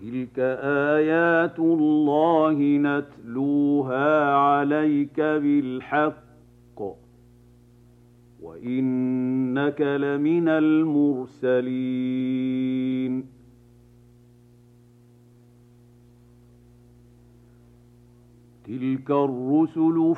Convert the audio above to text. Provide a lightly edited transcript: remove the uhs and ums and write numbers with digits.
تِلْكَ آيَاتُ اللَّهِ نَتْلُوهَا عَلَيْكَ بِالْحَقِّ ۚ وَإِنَّكَ لَمِنَ الْمُرْسَلِينَ تِلْكَ الرُّسُلُ